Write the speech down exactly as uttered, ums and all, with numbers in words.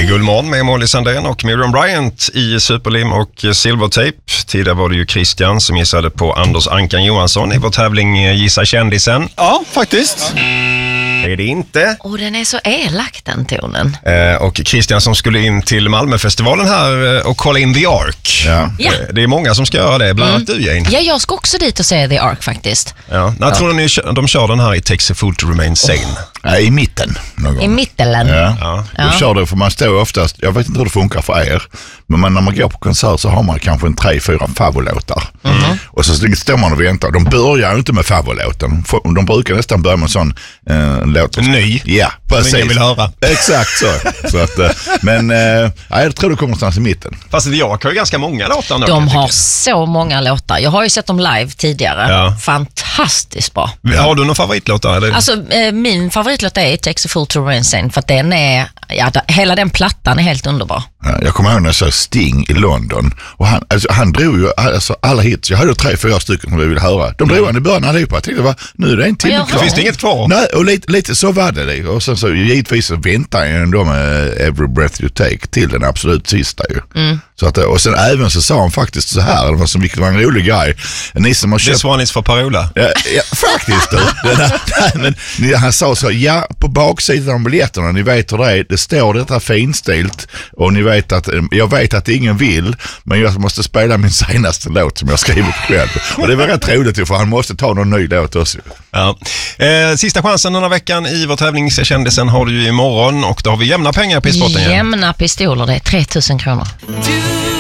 Guldmorgon med Molly Sandén och Miriam Bryant i Superlim och Silvertape. Tidigare var det ju Christian som gissade på Anders Ankan Johansson i vår tävling Gissa kändisen. Ja, faktiskt. Det är det inte. Och den är så elak, den tonen. Eh, och Christian som skulle in till Malmöfestivalen här och kolla in The Ark. Ja. Ja. Eh, det är många som ska göra det, bland annat mm. du, Jane. Ja, jag ska också dit och se The Ark faktiskt. Ja. När ja. tror ni de kör den här i Takes a Fool to Remain Sane? Oh. Ja, i mitten. Någon gång. I mitten. Ja. Ja. Då kör det, för man står oftast, jag vet inte hur det funkar för er, men man, när man går på konsert så har man kanske en tre, fyra favoritlåtar. Mm. Och så står man och väntar. De börjar ju inte med favoritlåten. De brukar nästan börja med en sån eh, låt. Ny. Ja, precis. Ingen vill höra. Exakt så. så att, eh, men eh, jag tror det kommer någonstans i mitten. Fast The Ark har ju ganska många låtar nu. De har så många låtar. Jag har ju sett dem live tidigare. Ja. Fantastiskt bra. Har du någon favoritlåt där? Eller? Alltså, eh, min favoritlåt är It Takes a Fool to Remain Sane, för att den är, ja, hela den plattan är helt underbar. Ja, jag kommer ihåg när jag såg Sting i London och han, alltså, han drog ju alltså, alla hits. Jag hade tre, fyra stycken som vi ville höra. De drog mm. han i början allihopa. Jag tänkte, va, nu är det en till ja, kvar. Finns det inget kvar? Nej, och lite, lite så var det. Och sen så givetvis så väntar jag ändå med Every Breath You Take till den absolut sista ju. Mm. Så att, och sen även så sa han faktiskt så här, det var, som, vilket var en rolig grej. Ni som har köpt... This one is för Parola. Ja, ja, faktiskt. Då. Den, nej, men, han sa så, ja, på baksidan av biljetterna, ni vet hur det är, det står detta finstilt och ni vet att, jag vet att ingen vill, men jag måste spela min senaste låt som jag skrivit själv. Och det var rätt roligt, för han måste ta någon ny låt också. Ja. Eh, sista chansen den här veckan i vår tävlingskändisen har du ju imorgon, och då har vi jämna pengar på spotten igen. Jämna pistoler, det är tre tusen kronor.